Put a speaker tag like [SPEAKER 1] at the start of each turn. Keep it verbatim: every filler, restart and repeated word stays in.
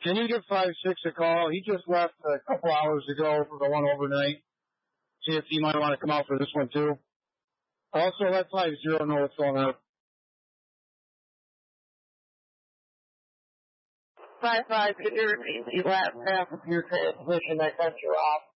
[SPEAKER 1] Can you give five six a call? He just left a couple hours ago for the one overnight. See if he might want to come out for this one too. Also, let five zero know what's going on.
[SPEAKER 2] Five five, could you repeat the last half of your transmission? I cut you off.